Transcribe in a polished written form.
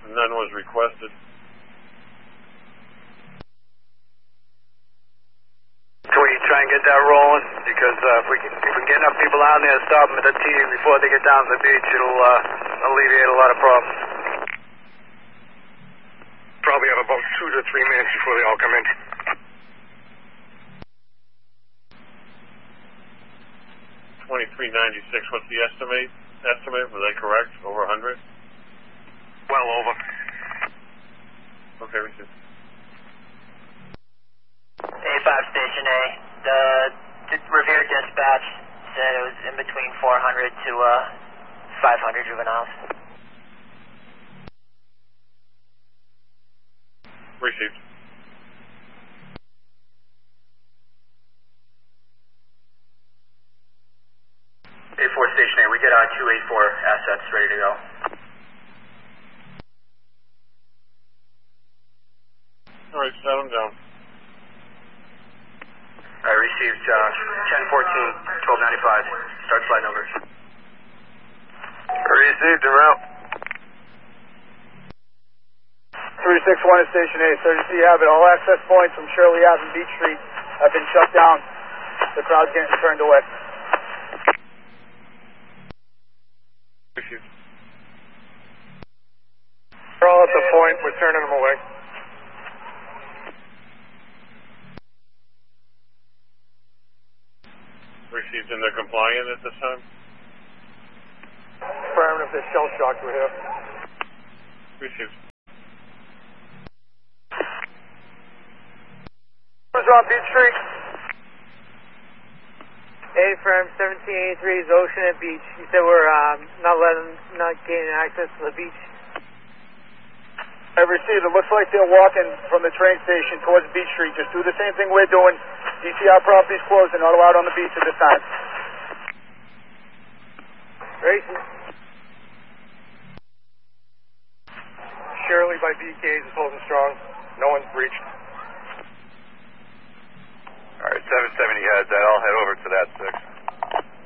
None was requested. Can we try and get that rolling? Because if we can get enough people down there to stop them at the tee before they get down to the beach, it'll alleviate a lot of problems. Probably have about 2 to 3 minutes before they all come in. 2396, what's the estimate? Was that correct? Over 100? Well over. Okay, received. A5 Station A, the Revere dispatch said it was in between 400 to 500 juveniles. Received. A4 Station A, we get our 284 assets ready to go. All right, set them down. I received 1014, 1295. Start flight numbers. Received en route. 361 at Station A. So you have it. All access points from Shirley Ave and Beach Street have been shut down. The crowd's getting turned away. Received. We're all at the point. We're turning them away. Received, and they're compliant at this time? Affirmative, they're shell shocked. We're here. Received. Who's on Beach Street? A firm 1783 is Ocean at Beach. You said we're not gaining access to the beach. I received. It looks like they're walking from the train station towards Beach Street. Just do the same thing we're doing. DCR property's closed. They're not allowed on the beach at this time. Racing. Shirley by BK's is holding strong.